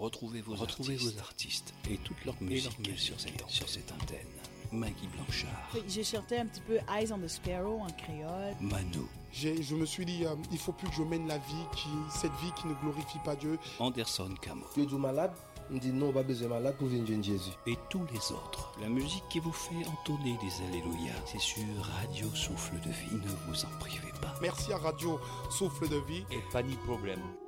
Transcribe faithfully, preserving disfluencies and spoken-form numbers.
Retrouvez vos, Retrouvez artistes, vos artistes et toute leur musique, leur musique sur, cette, sur cette antenne. Maggie Blanchard. J'ai chanté un petit peu Eyes on the Sparrow en créole. Mano. J'ai, je me suis dit, euh, il faut plus que je mène la vie, qui, cette vie qui ne glorifie pas Dieu. Anderson Camo. Tu es malade? On dit non, pas besoin malade pour venir Jésus. Et tous les autres. La musique qui vous fait entonner des Alléluia, c'est sur Radio Souffle de Vie. Ne vous en privez pas. Merci à Radio Souffle de Vie. Et pas ni problème.